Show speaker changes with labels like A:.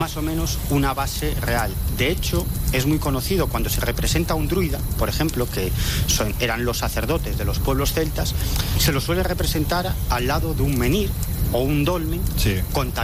A: más o menos una base real. De hecho, es muy conocido cuando se representa a un druida, por ejemplo, que eran los sacerdotes de los pueblos celtas, se lo suele representar al lado de un menhir o un dolmen,
B: Sí.
A: con